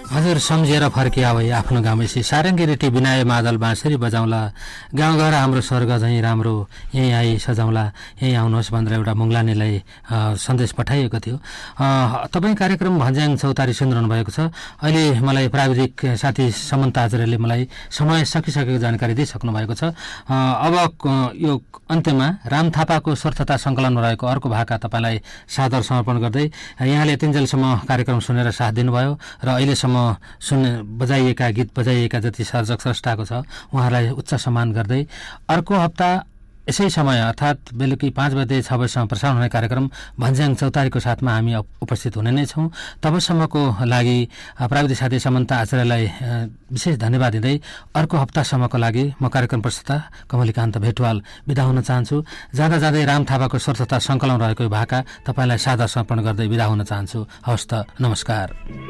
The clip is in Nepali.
हजुर सम्झेर फर्किया भई आफ्नो गाउँसी सारङ्गी रेटी बिनाए मादल बाँसुरी बजाउँला गाउँघर हाम्रो स्वर्ग झैँ राम्रो यहीँ आई सजाउँला यहीँ आउनुहोस् भनेर एउटा मुङ्लानीलाई सन्देश पठाइएको थियो। तपाईँ कार्यक्रम भन्ज्याङ चौतारी सुनिरहनु भएको छ। अहिले मलाई प्राविधिक साथी समन्त आचार्यले मलाई समय सकिसकेको जानकारी दिइसक्नु भएको छ। अब यो अन्त्यमा राम थापाको स्वर्थता सङ्कलनमा रहेको अर्को भाका तपाईँलाई सादर समर्पण गर्दै यहाँले यतिन्जेलसम्म कार्यक्रम सुनेर साथ दिनुभयो र अहिलेसम्म बजाइएका गीत बजाइएका जति सर्जक स्रष्टाको छ उहाँलाई उच्च सम्मान गर्दै अर्को हप्ता यसै समय अर्थात् बेलुकी 5 बजे 6 बजेसम्म प्रसारण हुने कार्यक्रम भन्ज्याङ चौतारीको साथमा हामी उपस्थित हुने नै छौँ। तबसम्मको लागि प्राविधिक साथी समन्त आचार्यलाई विशेष धन्यवाद दिँदै अर्को हप्तासम्मको लागि म कार्यक्रम प्रस्तुता कमलिकान्त भेटवाल बिदा हुन चाहन्छु। जाँदा जाँदै राम थापाको स्वर्थता सङ्कलन रहेको भाका तपाईँलाई सादर समर्पण गर्दै बिदा हुन चाहन्छु। हवस् त, नमस्कार।